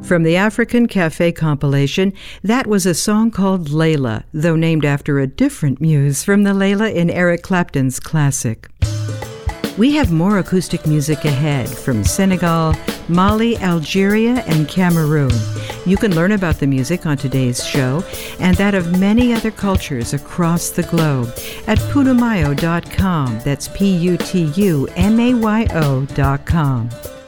From the African Cafe compilation, that was a song called Layla, though named after a different muse from the Layla in Eric Clapton's classic. We have more acoustic music ahead from Senegal, Mali, Algeria, and Cameroon. You can learn about the music on today's show and that of many other cultures across the globe at putumayo.com. That's Putumayo.com.